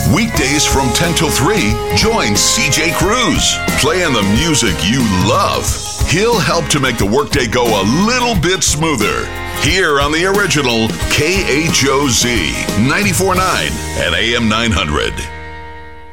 Weekdays from 10 till 3, join CJ Cruz, playing the music you love. He'll help to make the workday go a little bit smoother. Here on the original KHOZ 94.9 and AM 900.